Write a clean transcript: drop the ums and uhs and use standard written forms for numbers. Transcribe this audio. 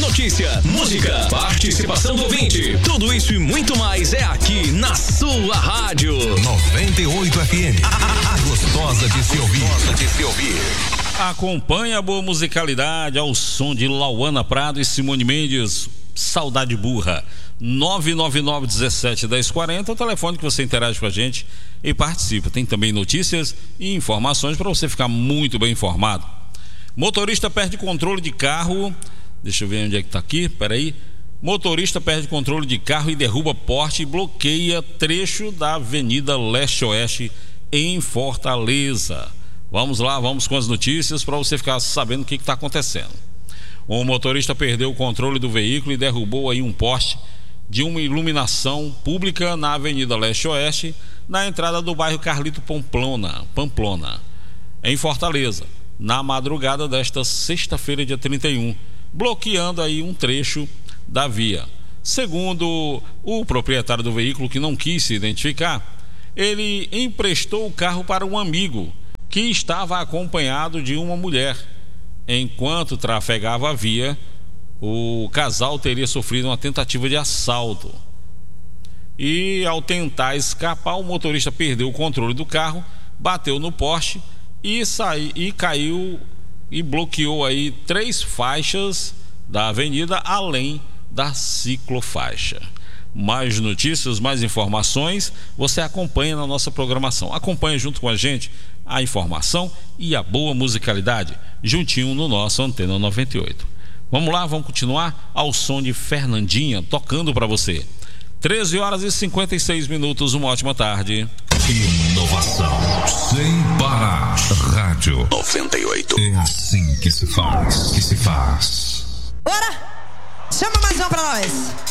notícia, música, participação do ouvinte. Tudo isso e muito mais é aqui na sua rádio 98 FM. A gostosa de se ouvir. Acompanhe a boa musicalidade ao som de Lauana Prado e Simone Mendes. Saudade burra. 999-17-1040 é o telefone que você interage com a gente e participa. Tem também notícias e informações para você ficar muito bem informado. Motorista perde controle de carro. Deixa eu ver onde é que tá aqui. Peraí. Motorista perde controle de carro e derruba poste e bloqueia trecho da Avenida Leste-Oeste em Fortaleza. Vamos lá, vamos com as notícias para você ficar sabendo o que está acontecendo. O motorista perdeu o controle do veículo e derrubou aí um poste de uma iluminação pública na Avenida Leste-Oeste, na entrada do bairro Carlito Pamplona, em Fortaleza, na madrugada desta sexta-feira, dia 31, bloqueando aí um trecho da via. Segundo o proprietário do veículo, que não quis se identificar, ele emprestou o carro para um amigo que estava acompanhado de uma mulher. Enquanto trafegava a via, o casal teria sofrido uma tentativa de assalto. E ao tentar escapar, o motorista perdeu o controle do carro, bateu no poste e caiu e bloqueou aí 3 faixas da avenida, além da ciclofaixa. Mais notícias, mais informações, você acompanha na nossa programação. Acompanhe junto com a gente a informação e a boa musicalidade, juntinho no nosso Antena 98. Vamos lá, vamos continuar ao som de Fernandinha, tocando para você. 13h56, uma ótima tarde. Inovação sem parar. Rádio 98. É assim que se faz. Bora! Chama mais um pra nós.